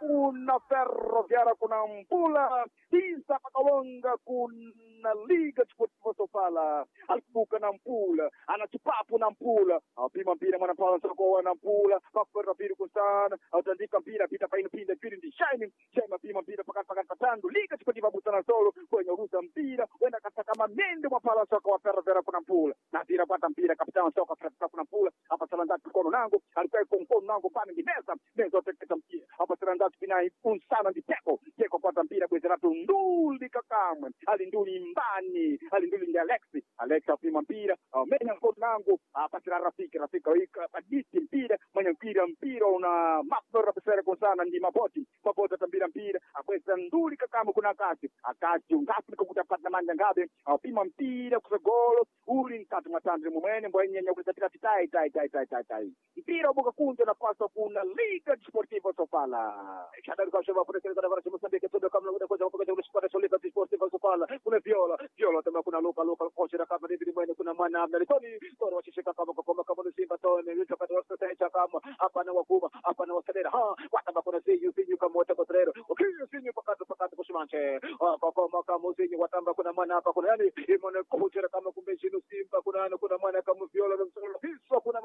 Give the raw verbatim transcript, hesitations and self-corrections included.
kuna Ferroviária kuna Mpula tisa Pakalonga kuna Liga Desportiva Sofala alipuka na Mpula anachipapu na Mpula apima mpira mwana pala soko na Mpula pakora pili kusana autandika mpira pita paini pinda pili ndi shining chema pima mpira pakati pakati patandu Liga Desportiva Butana Solo kwenye rusa mpira wenda kata kama mende mwa pala soko wa Ferroviária kuna Mpula na mpira pata mpira kapitana soko Ferroviária kuna Mpula hapa salanda kono nangu alikuwa kwa nangu pana ndi meza meza teketa mpira hapa salanda binai unsana ndi teko teko kwa mpira kwa zerato nduli kakamwe alinduli mbani alinduli ndi Alexi Alexa apima mpira menya kono nangu hapa sira rafiki rafiki wika paditi mpira mwenye mpira mpira una mapora pesere konsana ndi maboti mabota tambira mpira akwesa nduli kakamwe kuna kasi akasi ungapi kukuta patna manja ngabe apima mpira kusagolo uli nkatu matandre mumene mwenye nyakuleta tikati tai tai tai tai tai tai mpira ubuka kunja na pasa kuna Liga Desportiva Sofala shadari kwa shaba pone kwenye vara chimu sabeke todo kamla uda kwa kwa kwa kwa kwa Liga Desportiva Sofala kuna viola viola tama kuna loka loka kocha kama hivi mwenye kuna mwana amna toni toro wachishika kama kama kama Simba toni licha kwa wasta tacha kama hapa na wakuma hapa na wasadera ha wataba kuna siyu siyu kama wata kotrero ukiyo siyu pakati pakati kushimanche kwa kama kama siyu watamba kuna mwana hapa kuna yani imone kocha kama kumbe Simba kuna kuna mwana kama viola na kuna